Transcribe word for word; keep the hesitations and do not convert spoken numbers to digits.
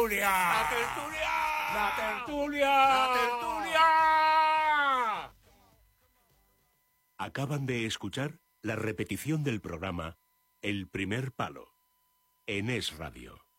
tertulia! ¡La tertulia! ¡La tertulia! ¡La tertulia! Acaban de escuchar la repetición del programa El Primer Palo en Es Radio.